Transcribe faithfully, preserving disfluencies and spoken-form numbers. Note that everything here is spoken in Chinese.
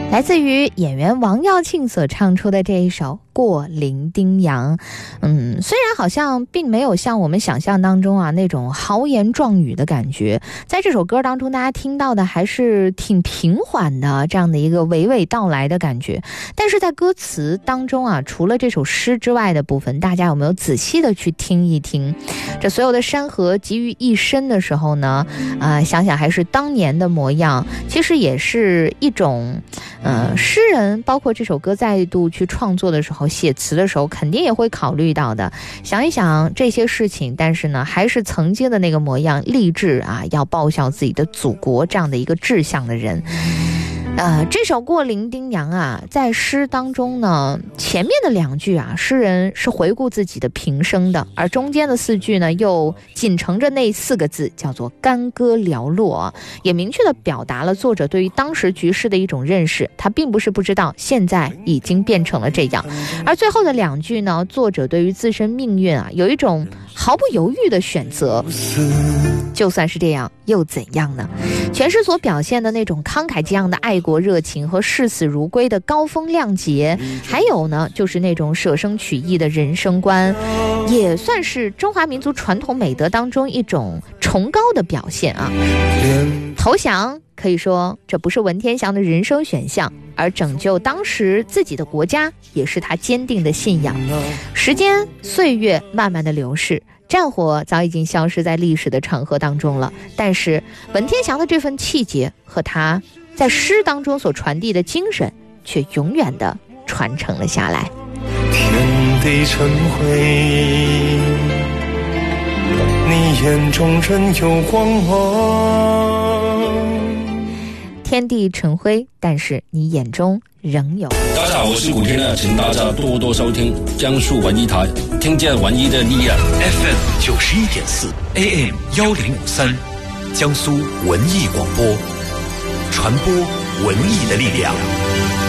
来自于演员王耀庆所唱出的这一首《过零丁洋》，嗯，虽然好像并没有像我们想象当中啊那种豪言壮语的感觉，在这首歌当中大家听到的还是挺平缓的这样的一个娓娓道来的感觉，但是在歌词当中啊，除了这首诗之外的部分，大家有没有仔细的去听一听？这所有的山河集于一身的时候呢，啊、呃，想想还是当年的模样，其实也是一种。呃，诗人包括这首歌再度去创作的时候，写词的时候肯定也会考虑到的，想一想这些事情，但是呢还是曾经的那个模样，立志啊要报效自己的祖国这样的一个志向的人。呃，这首《过零丁洋》啊，在诗当中呢，前面的两句啊，诗人是回顾自己的平生的，而中间的四句呢，又紧承着那四个字，叫做干戈寥落，也明确地表达了作者对于当时局势的一种认识。他并不是不知道现在已经变成了这样，而最后的两句呢，作者对于自身命运啊，有一种毫不犹豫的选择。就算是这样，又怎样呢？全诗所表现的那种慷慨激昂的爱国热情和视死如归的高风亮节，还有呢就是那种舍生取义的人生观，也算是中华民族传统美德当中一种崇高的表现啊。投降可以说这不是文天祥的人生选项，而拯救当时自己的国家也是他坚定的信仰。时间岁月慢慢的流逝，战火早已经消失在历史的长河当中了，但是文天祥的这份气节和他在诗当中所传递的精神却永远的传承了下来。 天地成灰，你眼中仍有光芒。 天地成灰，但是你眼中仍有。 大家好，我是古天乐，请大家多多收听江苏文艺台，听见文艺的力量。 F M 九十一点四 ，A M 幺零五三，江苏文艺广播，传播文艺的力量。